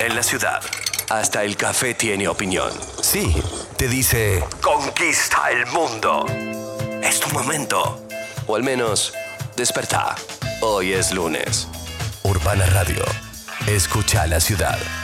En la ciudad, hasta el café tiene opinión. Sí, te dice... Conquista el mundo. Es tu momento. O al menos, despertá. Hoy es lunes. Urbana Radio. Escucha la ciudad.